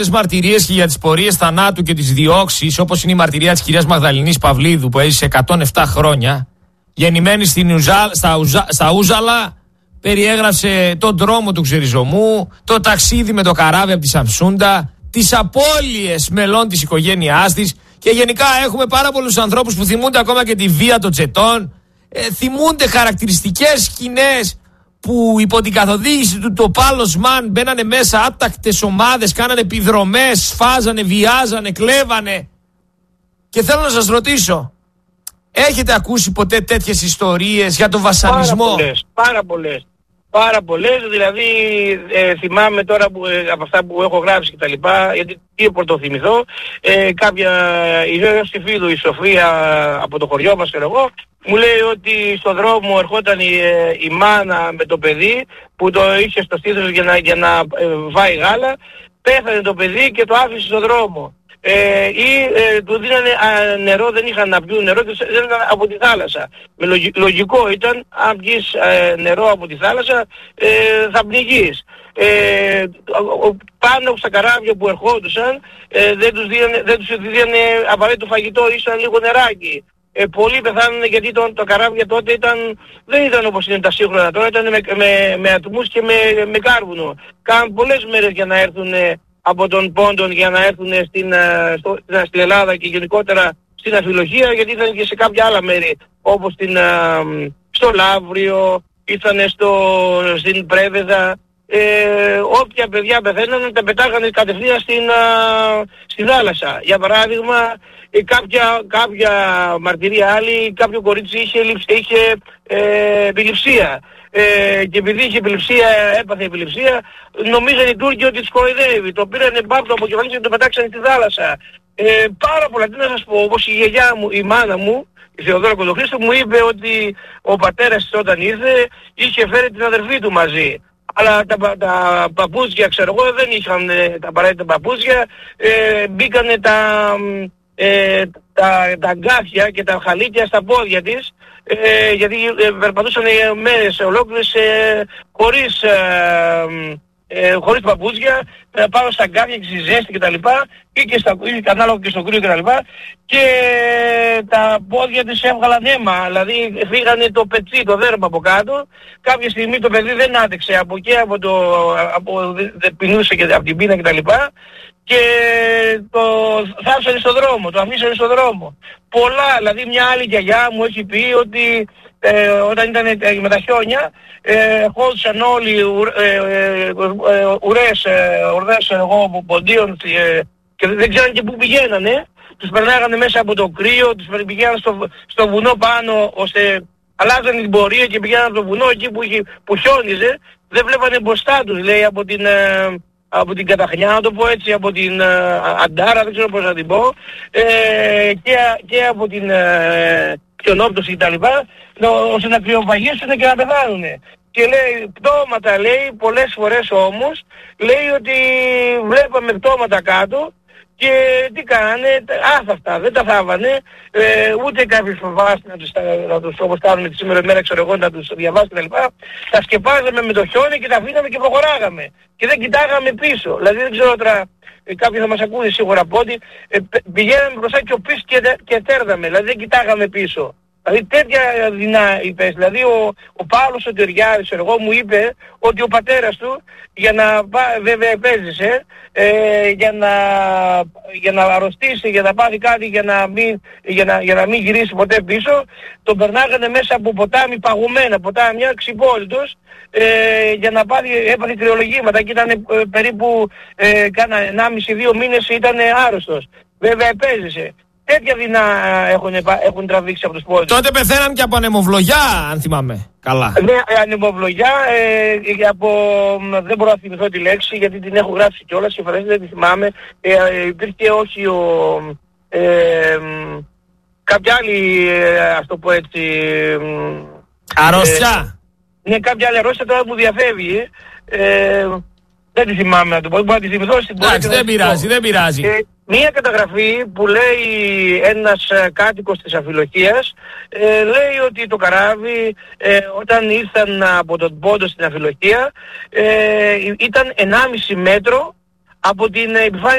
Μαρτυρίες και για τις πορείες θανάτου και τις διώξεις, όπως είναι η μαρτυρία της κυρίας Μαγδαληνής Παυλίδου που έζησε 107 χρόνια, γεννημένη στα Ούζαλα, περιέγραψε τον δρόμο του ξεριζωμού, το ταξίδι με το καράβι από τη Σαμσούντα, τις απώλειες μελών της οικογένειάς της και γενικά έχουμε πάρα πολλούς ανθρώπους που θυμούνται ακόμα και τη βία των τσετών, θυμούνται χαρακτηριστικές σκηνές που υπό την καθοδήγηση του το Πάλος Μαν μπαίνανε μέσα άτακτες ομάδες, κάνανε επιδρομές, σφάζανε, βιάζανε, κλέβανε. Και θέλω να σας ρωτήσω, έχετε ακούσει ποτέ τέτοιες ιστορίες για τον βασανισμό? Πάρα πολλές, δηλαδή θυμάμαι τώρα από αυτά που έχω γράψει και τα λοιπά, γιατί τι πρωτοθυμηθώ, η Ιωσήφιδου, η Σοφία από το χωριό μας, ξέρω εγώ, μου λέει ότι στον δρόμο ερχόταν η μάνα με το παιδί που το είχε στο στήθος για να βάει γάλα, πέθανε το παιδί και το άφησε στον δρόμο. Ή του δίνανε νερό, δεν είχαν να πιούν νερό και δίνανε από τη θάλασσα. Λογικό ήταν, αν πιεις νερό από τη θάλασσα θα πνιγείς. Πάνω στα καράβια που ερχόντουσαν δεν τους δίνανε απαραίτητο φαγητό, ήσαν λίγο νεράκι. Πολλοί πεθάνουν γιατί το καράβια τότε δεν ήταν όπως είναι τα σύγχρονα τώρα, ήταν με ατμούς και με κάρβουνο. Κάνουν πολλές μέρες για να έρθουν από τον Πόντον για να έρθουν στην Ελλάδα και γενικότερα στην Αφιλοχία, γιατί ήταν και σε κάποια άλλα μέρη όπως στο Λαύριο, ήρθαν στην Πρέβεζα. Όποια παιδιά πεθαίνανε τα πετάγανε κατευθείαν στην θάλασσα. Για παράδειγμα, κάποια μαρτυρία άλλη, κάποιο κορίτσι είχε επιληψία. Και επειδή είχε έπαθε επιληψία, νομίζανε οι Τούρκοι ότι τους κοροϊδεύει. Το πήρανε μπάπτο από κεφαλής και το πετάξανε στη θάλασσα. Πάρα πολλά, τι να σας πω, όπως η γιαγιά μου, η μάνα μου, η Θεοδόρα Κοντοχρήστου, μου είπε ότι ο πατέρας της όταν ήρθε είχε φέρει την αδερφή του μαζί. Αλλά τα παπούτσια, ξέρω εγώ, δεν είχαν τα απαραίτητα παπούτσια, μπήκανε τα αγκάθια και τα χαλίκια στα πόδια της, γιατί περπατούσαν μέρες ολόκληρες χωρίς παπούτσια, πάνω στα αγκάθια και στη ζέστη κτλ. Ή ανάλογα και στο κρύο κτλ. Και τα πόδια της έβγαλαν αίμα, δηλαδή φύγανε το πετσί, το δέρμα από κάτω. Κάποια στιγμή το παιδί δεν άντεξε δεν πεινούσε και από την πείνα κτλ. Και το θάψανε στον δρόμο, το αφήσανε στον δρόμο. Πολλά, δηλαδή μια άλλη γιαγιά μου έχει πει ότι όταν ήταν με τα χιόνια χώδουσαν όλοι ορδές ποντίων και δεν ξέραν και πού πηγαίνανε. Τους περνάγανε μέσα από το κρύο, τους πηγαίναν στο βουνό πάνω, ώστε αλλάζανε την πορεία και πηγαίναν από το βουνό εκεί που χιόνιζε. Δεν βλέπανε μπροστά τους, λέει, από την καταχνιά, να το πω έτσι, από την αντάρα, δεν ξέρω πώς να την πω, και από την πιονόπτωση κτλ, ώστε να κρυοφαγίσουν και να πεθάνουν. Και λέει, πτώματα, λέει, πολλές φορές όμως, λέει ότι βλέπαμε πτώματα κάτω και τι κάνανε, άθαυτα, δεν τα θάβανε, ούτε κάποιοι φοβάστε να τους όπως κάνουμε τη σήμερα μέρα, ξέρω εγώ, να τους διαβάσουν κτλ. Τα σκεπάζαμε με το χιόνι και τα αφήναμε και προχωράγαμε. Και δεν κοιτάγαμε πίσω. Δηλαδή δεν ξέρω τώρα, κάποιοι θα μας ακούνε σίγουρα από ότι πηγαίναμε μπροστά και πίσω και τέρδαμε, δηλαδή δεν κοιτάγαμε πίσω. Δηλαδή τέτοια δεινά είπες, δηλαδή ο Παύλος ο Τυριάδης, εγώ μου είπε ότι ο πατέρας του για να βέβαια επέζησε, για να αρρωστήσει, για να πάθει κάτι, για να μην γυρίσει ποτέ πίσω, τον περνάγανε μέσα από ποτάμι παγωμένα, ποτάμια ξυπόλυτος, για να έπαθε κρυολογήματα και ήταν περίπου κάνα 1,5-2 μήνες ήταν άρρωστος. Βέβαια επέζησε. Τέτοια δεινά έχουν τραβήξει από τους πόλους. Τότε πεθαίναν και από ανεμοβλογιά, αν θυμάμαι καλά. Ναι, ανεμοβλογιά, δεν μπορώ να θυμηθώ τη λέξη γιατί την έχω γράψει κιόλας και φαντάζομαι δεν τη θυμάμαι. Υπήρχε όχι κάποια άλλη, ας το πω έτσι... αρρώστια. Ναι, κάποια άλλη αρρώστια τώρα μου διαφεύγει. Δεν τη θυμάμαι να το πω, μπορώ να τη θυμηθώ στην πόλη. Δεν πειράζει. Μία καταγραφή που λέει ένας κάτοικος της Αφιλοχίας, λέει ότι το καράβι όταν ήρθαν από τον Πόντο στην Αφιλοχία ήταν 1,5 μέτρο από την επιφάνεια